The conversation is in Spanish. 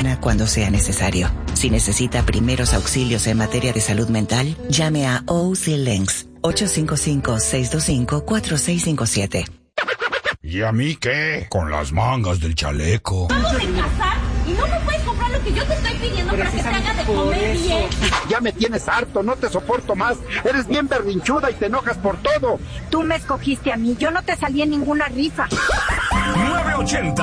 mañana cuando sea necesario. Si necesita primeros auxilios en materia de salud mental, llame a OC Links 855-625-4657. ¿Y a mí qué? Con las mangas del chaleco. Vamos a casar y no me puedes comprar lo que yo te estoy pidiendo para que te hagas de comer bien. Ya me tienes harto, no te soporto más. Eres bien berrinchuda y te enojas por todo. Tú me escogiste a mí, yo no te salí en ninguna rifa. 980